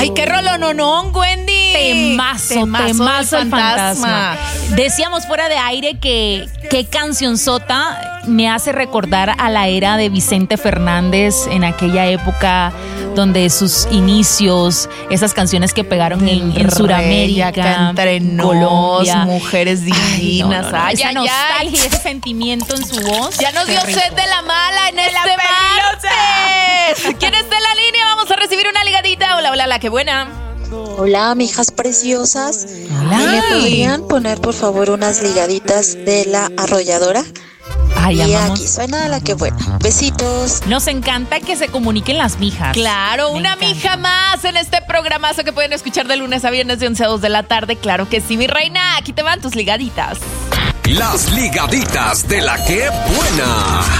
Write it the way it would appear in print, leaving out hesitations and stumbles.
Ay, qué rolononón, Wendy. Temazo el fantasma. Decíamos fuera de aire que qué cancionzota me hace recordar a la era de Vicente Fernández en aquella época donde sus inicios, esas canciones que pegaron en Sudamérica, entre Colombia, mujeres divinas. Ay, esa nostalgia y ese sentimiento en su voz. Ya nos dio sed de la mala en este martes. ¿Quién está en la línea? Vamos a recibir una ligadita. Hola, qué buena. Hola, mijas preciosas. Hola. ¿Me podrían poner, por favor, unas ligaditas de La Arrolladora? Ay, y amamos. aquí suena la que buena. Besitos. Nos encanta que se comuniquen las mijas. Claro, una mija más en este programazo que pueden escuchar de lunes a viernes de 11 a 2 de la tarde. Claro que sí, mi reina. Aquí te van tus ligaditas. Las ligaditas de la que buena.